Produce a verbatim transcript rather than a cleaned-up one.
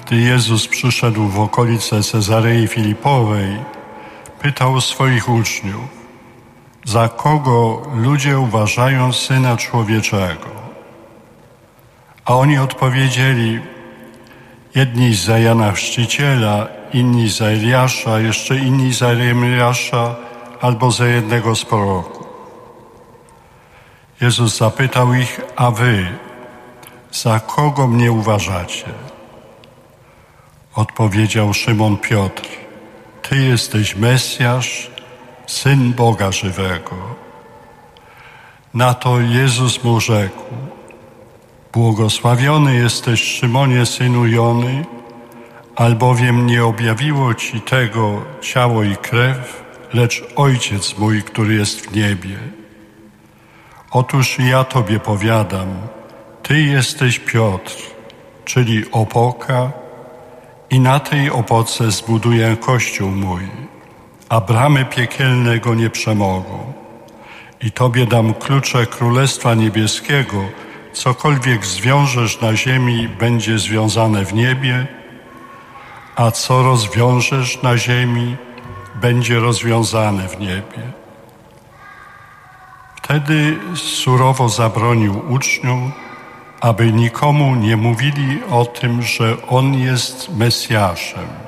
Gdy Jezus przyszedł w okolice Cezarei Filipowej, pytał swoich uczniów: za kogo ludzie uważają Syna Człowieczego? A oni odpowiedzieli: jedni za Jana Chrzciciela, inni za Eliasza, jeszcze inni za Jeremiasza albo za jednego z proroków. Jezus zapytał ich: a wy, za kogo mnie uważacie? Odpowiedział Szymon Piotr: Ty jesteś Mesjasz, Syn Boga żywego. Na to Jezus mu rzekł: błogosławiony jesteś, Szymonie, synu Jony, albowiem nie objawiło ci tego ciało i krew, lecz Ojciec mój, który jest w niebie. Otóż ja tobie powiadam, ty jesteś Piotr, czyli opoka, i na tej opoce zbuduję Kościół mój, a bramy piekielne go nie przemogą. I tobie dam klucze Królestwa Niebieskiego. Cokolwiek zwiążesz na ziemi, będzie związane w niebie, a co rozwiążesz na ziemi, będzie rozwiązane w niebie. Wtedy surowo zabronił uczniom, aby nikomu nie mówili o tym, że On jest Mesjaszem.